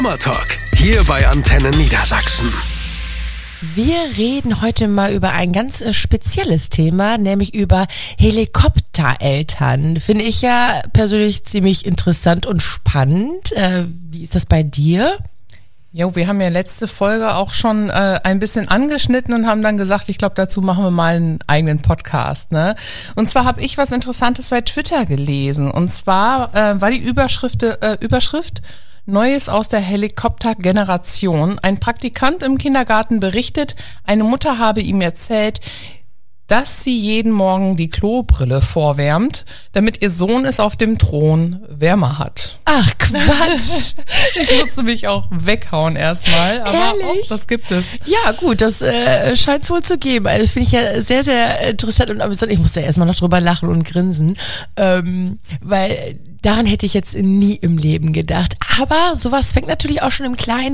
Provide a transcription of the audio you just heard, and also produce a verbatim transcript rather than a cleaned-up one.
Talk hier bei Antenne Niedersachsen. Wir reden heute mal über ein ganz äh, spezielles Thema, nämlich über Helikoptereltern. Finde ich ja persönlich ziemlich interessant und spannend. Äh, wie ist das bei dir? Jo, wir haben ja letzte Folge auch schon äh, ein bisschen angeschnitten und haben dann gesagt, ich glaube, dazu machen wir mal einen eigenen Podcast, ne? Und zwar habe ich was Interessantes bei Twitter gelesen. Und zwar äh, war die Überschrift, äh, Überschrift Neues aus der Helikoptergeneration. Ein Praktikant im Kindergarten berichtet, eine Mutter habe ihm erzählt, dass sie jeden Morgen die Klobrille vorwärmt, damit ihr Sohn es auf dem Thron wärmer hat. Ach, Quatsch. Ich musste mich auch weghauen erstmal, aber Ehrlich? auch das gibt es. Ja, gut, das äh, scheint es wohl zu geben. Also finde ich ja sehr, sehr interessant und amüsant. Ich musste erstmal noch drüber lachen und grinsen, ähm, weil daran hätte ich jetzt nie im Leben gedacht. Aber sowas fängt natürlich auch schon im Kleinen